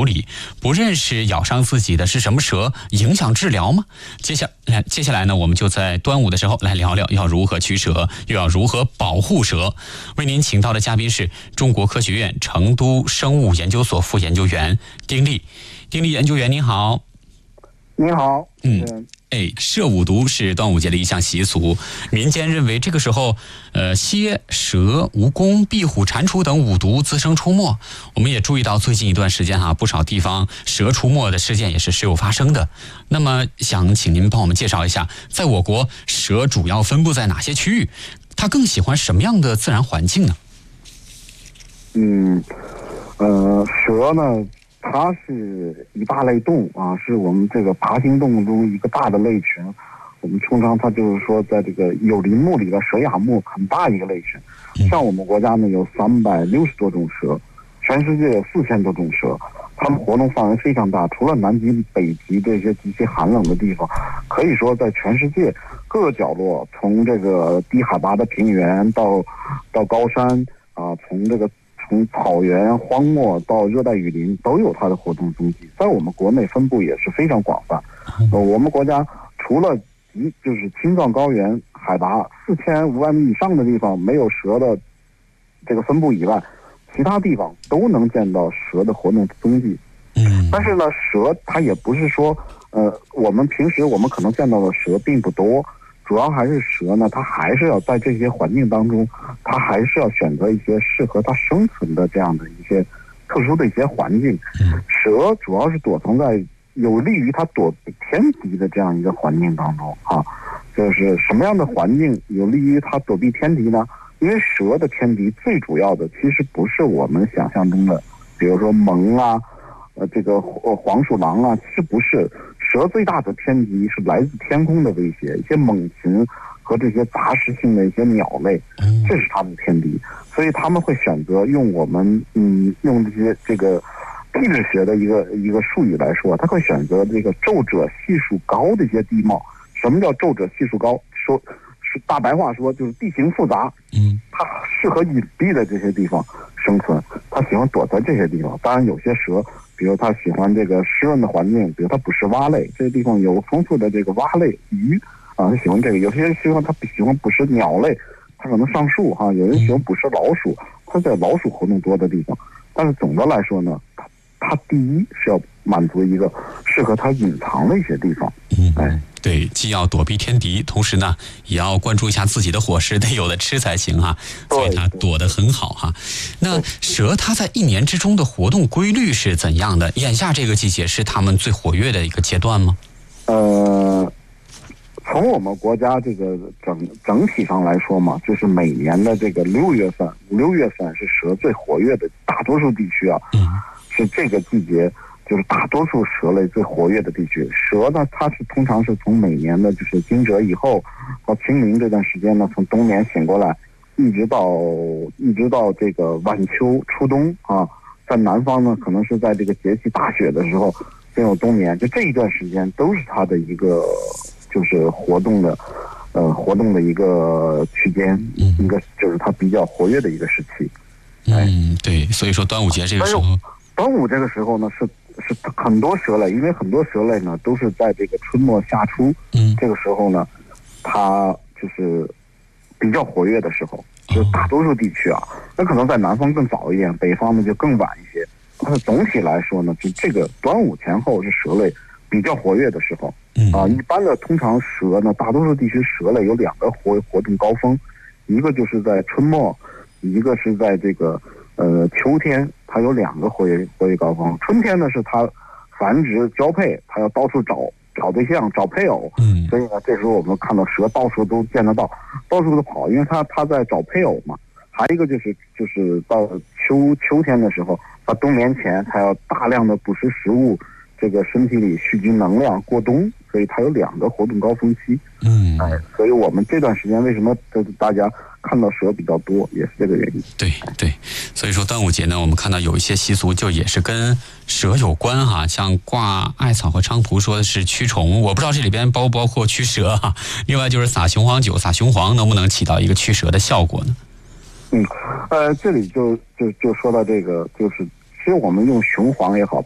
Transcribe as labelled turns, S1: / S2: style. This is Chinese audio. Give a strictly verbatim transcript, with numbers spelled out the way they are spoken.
S1: 处理？不认识咬伤自己的是什么蛇，影响治疗吗？接下来接下来呢，我们就在端午的时候来聊聊要如何驱蛇，又要如何保护蛇。为您请到的嘉宾是中国科学院成都生物研究所副研究员丁力。丁力研究员您好。
S2: 你好。
S1: 嗯，哎，射五毒是端午节的一项习俗，民间认为这个时候，呃，蝎、蛇、蜈蚣、壁虎、蟾蜍等五毒滋生出没。我们也注意到最近一段时间哈、啊，不少地方蛇出没的事件也是时有发生的。那么，想请您帮我们介绍一下，在我国蛇主要分布在哪些区域？它更喜欢什么样的自然环境呢？
S2: 嗯，呃，蛇呢？它是一大类动物啊，是我们这个爬行动物中一个大的类群。我们通常它就是说，在这个有鳞目里的蛇亚目很大一个类群。像我们国家呢有三百六十多种蛇，全世界有四千多种蛇，它们活动范围非常大。除了南极、北极这些极其寒冷的地方，可以说在全世界各个角落，从这个低海拔的平原到到高山啊，从这个。从草原、荒漠到热带雨林，都有它的活动踪迹。在我们国内分布也是非常广泛。呃，我们国家除了极就是青藏高原海拔四千五百米以上的地方没有蛇的这个分布以外，其他地方都能见到蛇的活动踪迹。
S1: 嗯，
S2: 但是呢，蛇它也不是说，呃，我们平时我们可能见到的蛇并不多。主要还是蛇呢，它还是要在这些环境当中，它还是要选择一些适合它生存的这样的一些特殊的一些环境。蛇主要是躲藏在有利于它躲避天敌的这样一个环境当中啊。就是什么样的环境有利于它躲避天敌呢？因为蛇的天敌最主要的其实不是我们想象中的，比如说獴啊，呃，这个黄鼠狼啊，其实不是。蛇最大的天敌是来自天空的威胁，一些猛禽和这些杂食性的一些鸟类，这是它们的天敌。所以他们会选择用我们嗯用这些这个地质学的一个一个术语来说，它会选择这个皱褶系数高的一些地貌。什么叫皱褶系数高？说是大白话说就是地形复杂，嗯，它适合隐蔽的这些地方生存，它喜欢躲在这些地方。当然有些蛇，比如它喜欢这个湿润的环境，比如它捕食蛙类，这些地方有丰富的这个蛙类鱼啊，它喜欢这个。有些人喜欢它喜欢捕食鸟类，它可能上树哈、啊。有人喜欢捕食老鼠，它在老鼠活动多的地方。但是总的来说呢，它它第一是要满足一个适合它隐藏的一些地方。
S1: 嗯，哎，对，既要躲避天敌，同时呢，也要关注一下自己的伙食，得有的吃才行哈。所以它躲得很好哈。那蛇它在一年之中的活动规律是怎样的？眼下这个季节是它们最活跃的一个阶段吗？
S2: 呃，从我们国家这个整整体上来说嘛，就是每年的这个六月份、五六月份是蛇最活跃的，大多数地区啊，嗯，是这个季节。就是大多数蛇类最活跃的地区。蛇呢，它是通常是从每年的就是惊蛰以后到清明这段时间呢，从冬眠醒过来，一直到一直到这个晚秋初冬啊，在南方呢，可能是在这个节气大雪的时候进入冬眠，就这一段时间都是它的一个就是活动的呃活动的一个区间，一个就是它比较活跃的一个时期。
S1: 嗯，对，所以说端午节这个时候，
S2: 端午这个时候呢是。是很多蛇类，因为很多蛇类呢都是在这个春末夏初，嗯，这个时候呢，它就是比较活跃的时候，就是大多数地区啊，那可能在南方更早一点，北方呢就更晚一些。但是总体来说呢，就这个端午前后是蛇类比较活跃的时候，啊，一般的通常蛇呢，大多数地区蛇类有两个活活动高峰，一个就是在春末，一个是在这个呃秋天。它有两个活跃活跃高峰，春天呢是它繁殖交配，它要到处找找对象、找配偶，嗯，所以呢，这时候我们看到蛇到处都见得到，到处都跑，因为它它在找配偶嘛。还有一个就是就是到秋秋天的时候，它冬眠前它要大量的捕食食物，这个身体里蓄积能量过冬，所以它有两个活动高峰期。嗯，哎，所以我们这段时间为什么大家看到蛇比较多，也是这个原因。
S1: 对对，所以说端午节呢，我们看到有一些习俗就也是跟蛇有关哈，像挂艾草和菖蒲说的是驱虫，我不知道这里边包不包括驱蛇哈。另外就是撒雄黄酒、撒雄黄能不能起到一个驱蛇的效果呢？
S2: 嗯，呃，这里就就就说到这个，就是其实我们用雄黄也好。